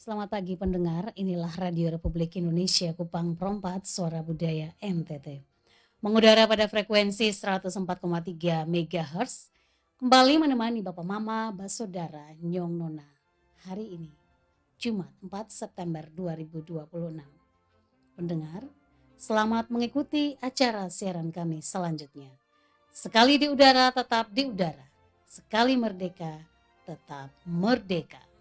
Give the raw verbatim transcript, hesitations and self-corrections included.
Selamat pagi pendengar, inilah Radio Republik Indonesia Kupang Perompat Suara Budaya N T T. Mengudara pada frekuensi seratus empat koma tiga megahertz, kembali menemani Bapak Mama, Basodara, Nyong Nona. Hari ini, Jumat empat September dua ribu dua puluh enam. Pendengar, selamat mengikuti acara siaran kami selanjutnya. Sekali di udara tetap di udara, sekali merdeka tetap merdeka.